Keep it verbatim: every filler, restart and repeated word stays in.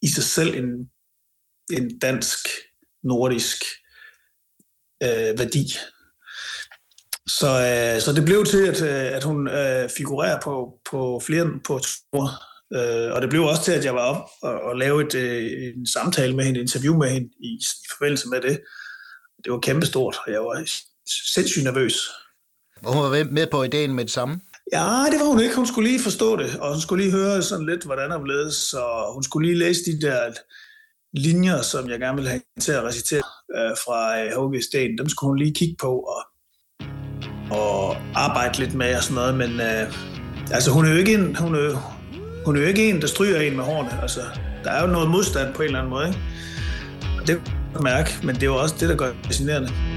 i sig selv en, en dansk-nordisk øh, værdi. Så, øh, så det blev til, at, at hun øh, figurerer på, på flere på tur. Øh, og det blev også til, at jeg var op og, og lavede et, øh, en samtale med hende, et interview med hende i, i forbindelse med det. Det var kæmpestort, og jeg var sindssygt nervøs. Hun var med på ideen med det samme? Ja, det var hun ikke. Hun skulle lige forstå det, og hun skulle lige høre sådan lidt, hvordan det blev, så hun skulle lige læse de der linjer, som jeg gerne ville have til at recitere øh, fra øh, H G Sten. Dem skulle hun lige kigge på og, og arbejde lidt med og sådan noget, men øh, altså, hun er jo ikke en, hun er, hun er jo ikke en, der stryger en med hårene. Altså, der er jo noget modstand på en eller anden måde, ikke? Og det kan man mærke, men det er jo også det, der gør det fascinerende.